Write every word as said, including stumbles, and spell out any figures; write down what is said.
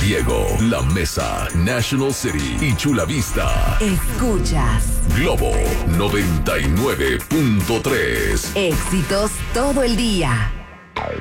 Diego, La Mesa, National City y Chula Vista. Escuchas Globo noventa y nueve punto tres. Éxitos todo el día.